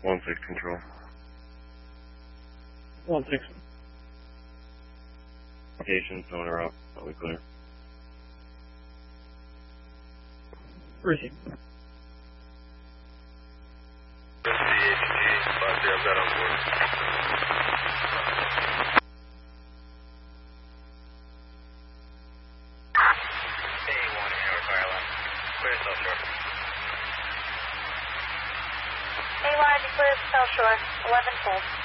1-6 control. 1-6. Location, sonar up. All clear. Receive. A1, declare South Shore, 11 full.